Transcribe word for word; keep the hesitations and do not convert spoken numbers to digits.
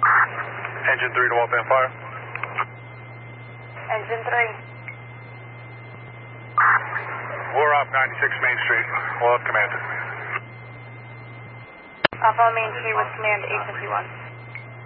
Engine three to Waltham Fire. Engine three. We're off ninety-six Main Street. We'll have command. Off on Main Street with command eight fifty-one.